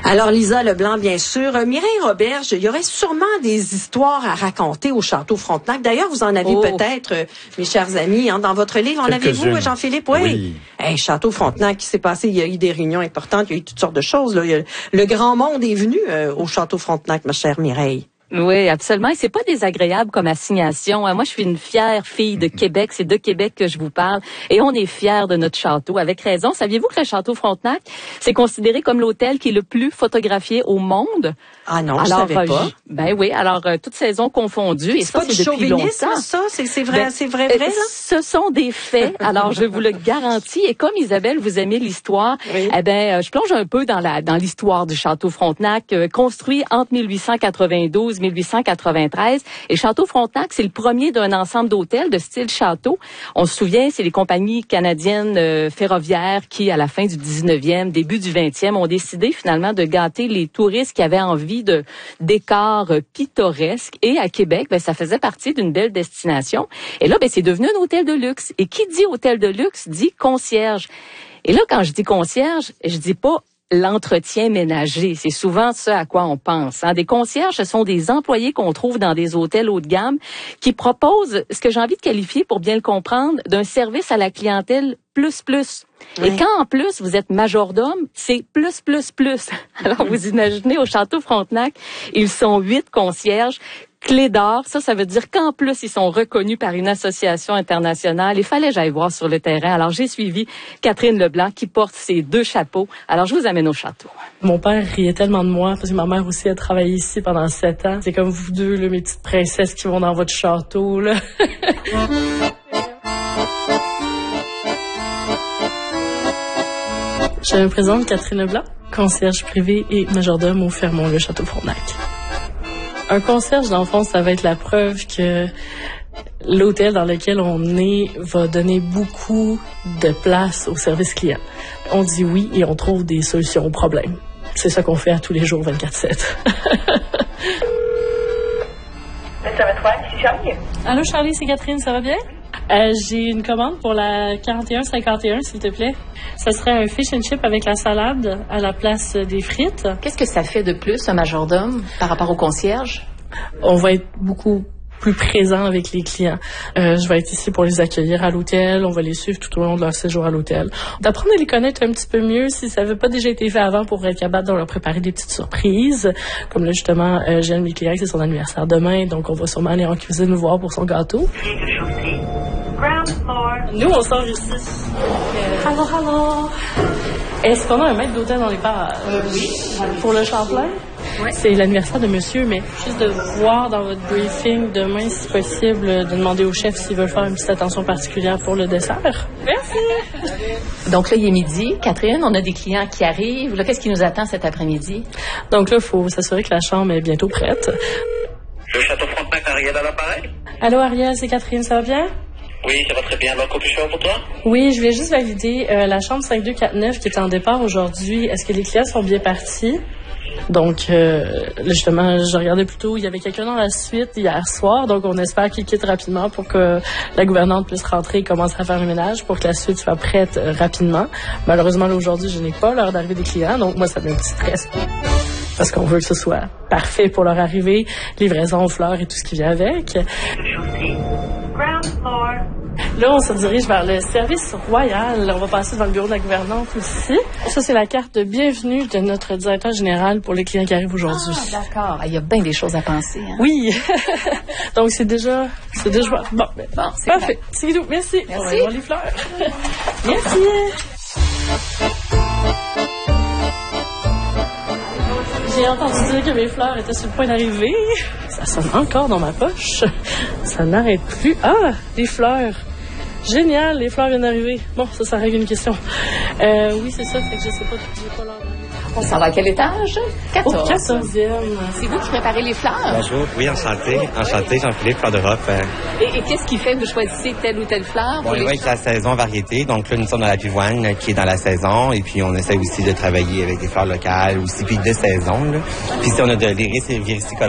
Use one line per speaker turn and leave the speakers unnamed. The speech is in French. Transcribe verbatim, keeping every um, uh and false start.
Alors, Lisa Leblanc, bien sûr. Euh, Mireille Roberge, il y aurait sûrement des histoires à raconter au Château Frontenac. D'ailleurs, vous en avez oh. peut-être, euh, mes chers amis, hein, dans votre livre. En avez-vous, Jean-Philippe? Oui. oui. Hey, Château Frontenac, qui s'est passé, il y a eu des réunions importantes, il y a eu toutes sortes de choses. Là. Il y a, le grand monde est venu euh, au Château Frontenac, ma chère Mireille.
Oui, absolument. Et c'est pas désagréable comme assignation. Moi, je suis une fière fille de Québec. C'est de Québec que je vous parle. Et on est fiers de notre château. Avec raison. Saviez-vous que le Château Frontenac, c'est considéré comme l'hôtel qui est le plus photographié au monde?
Ah non, alors, je savais pas.
Euh, ben oui. Alors, euh, toutes saisons confondues. Et
c'est ça,
pas
c'est depuis longtemps. Ça, c'est, c'est vrai, ben, c'est vrai, vrai, là?
Ce sont des faits. Alors, je vous le garantis. Et comme Isabelle, vous aimez l'histoire, oui. eh ben, euh, je plonge un peu dans la, dans l'histoire du Château Frontenac, euh, construit entre mille huit cent quatre-vingt-douze et mille huit cent quatre-vingt-treize. Et Château Frontenac, c'est le premier d'un ensemble d'hôtels de style château. On se souvient, c'est les compagnies canadiennes euh, ferroviaires qui, à la fin du dix-neuvième, début du vingtième, ont décidé finalement de gâter les touristes qui avaient envie de décors euh, pittoresques. Et à Québec, ben, ça faisait partie d'une belle destination. Et là, ben, c'est devenu un hôtel de luxe. Et qui dit hôtel de luxe dit concierge. Et là, quand je dis concierge, je dis pas l'entretien ménager, c'est souvent ce à quoi on pense. Hein. Des concierges, ce sont des employés qu'on trouve dans des hôtels haut de gamme qui proposent ce que j'ai envie de qualifier, pour bien le comprendre, d'un service à la clientèle plus plus. Oui. Et quand en plus vous êtes majordome, c'est plus plus plus. Alors vous imaginez, au Château Frontenac, ils sont huit concierges. Clé d'or, ça, ça veut dire qu'en plus, ils sont reconnus par une association internationale. Il fallait que j'aille voir sur le terrain. Alors, j'ai suivi Catherine Leblanc qui porte ses deux chapeaux. Alors, je vous amène au château.
Mon père riait tellement de moi parce que ma mère aussi a travaillé ici pendant sept ans. C'est comme vous deux, là, mes petites princesses qui vont dans votre château, là. Je me présente Catherine Leblanc, concierge privée et majordome au Fermont, le Château Frontenac. Un concierge, dans le fond, ça va être la preuve que l'hôtel dans lequel on est va donner beaucoup de place au service client. On dit oui et on trouve des solutions aux problèmes. C'est ça qu'on fait à tous les jours, vingt-quatre sept.
Charlie.
Allô, Charlie, c'est Catherine, ça va bien? Euh, j'ai une commande pour la quarante et un cinquante et un, s'il te plaît. Ça serait un fish and chip avec la salade à la place des frites.
Qu'est-ce que ça fait de plus, un majordome, par rapport au concierge?
On va être beaucoup plus présent avec les clients. Euh, je vais être ici pour les accueillir à l'hôtel. On va les suivre tout au long de leur séjour à l'hôtel. D'apprendre à les connaître un petit peu mieux si ça n'avait pas déjà été fait avant pour être capable de leur préparer des petites surprises. Comme là, justement, euh, j'ai un de mes clients, c'est son anniversaire demain, donc on va sûrement aller en cuisine nous voir pour son gâteau. Nous, on sort ici. Euh... Allô, allô. Est-ce qu'on a un maître d'hôtel dans les bars?
Euh, oui.
Pour le Champlain? Oui. C'est l'anniversaire de monsieur, mais juste de voir dans votre briefing demain, si possible, de demander au chef s'il veut faire une petite attention particulière pour le dessert. Merci.
Donc là, il est midi. Catherine, on a des clients qui arrivent. Là, qu'est-ce qui nous attend cet après-midi?
Donc là, il faut s'assurer que la chambre est bientôt prête.
Le Château Frontenac, Ariel à l'appareil?
Allô, Ariel, c'est Catherine, ça va bien?
Oui, ça va très bien. Alors, quoi puis-je faire pour toi?
Oui, je voulais juste valider euh, la chambre cinq deux quatre neuf qui est en départ aujourd'hui. Est-ce que les clients sont bien partis? Donc, euh, justement, je regardais plutôt, il y avait quelqu'un dans la suite hier soir, donc on espère qu'il quitte rapidement pour que la gouvernante puisse rentrer et commencer à faire le ménage pour que la suite soit prête euh, rapidement. Malheureusement, là, aujourd'hui, je n'ai pas l'heure d'arrivée des clients, donc moi, ça me met un petit stress. Parce qu'on veut que ce soit parfait pour leur arrivée, livraison aux fleurs et tout ce qui vient avec. Là, on se dirige vers le service royal. On va passer dans le bureau de la gouvernante aussi. Ça, c'est la carte de bienvenue de notre directeur général pour les clients qui arrivent aujourd'hui.
Ah, d'accord. Il y a bien des choses à penser. Hein?
Oui. Donc, c'est déjà... C'est déjà... Bon, ben,
bon c'est
parfait. C'est tout. Merci.
Merci.
On va voir les fleurs. Merci. J'ai entendu dire que mes fleurs étaient sur le point d'arriver. Ça sonne encore dans ma poche. Ça n'arrête plus. Ah, les fleurs. Génial, les fleurs viennent d'arriver. Bon, ça, ça règle une question. Euh, oui, c'est ça, fait que je sais pas, j'ai pas l'heure d'arriver.
On s'en va à quel étage? quatorze.
Au quatorzième.
C'est vous qui préparez les fleurs?
Bonjour, oui, enchanté. Enchanté, Jean-Philippe, Fleur d'Europe.
Et, et qu'est-ce qui fait que vous choisissez telle ou telle fleur?
Bon, oui, c'est la saison variété. Donc là, nous sommes dans la pivoine qui est dans la saison. Et puis, on essaie aussi de travailler avec des fleurs locales aussi, puis de saison. Là. Puis si on a de l'iris et versicolore.